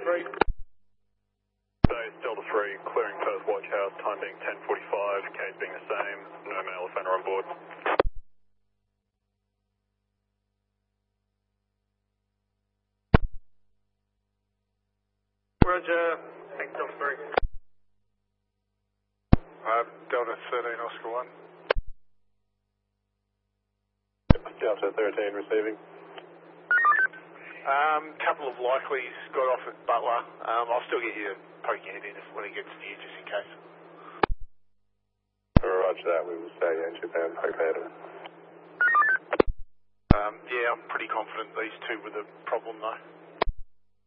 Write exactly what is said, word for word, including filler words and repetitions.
three. Base Delta three, clearing Perth Watch House, time being ten forty-five, case being the same, no male offender on board. Roger, thanks Delta three. Uh, Delta thirteen, Oscar one. Delta thirteen receiving. Um, couple of likelies got off at Butler. Um, I'll still get you to poke your head in if, when he gets near, just in case. Roger that, we will stay entry bound, poke ahead. Um, yeah, I'm pretty confident these two were the problem though.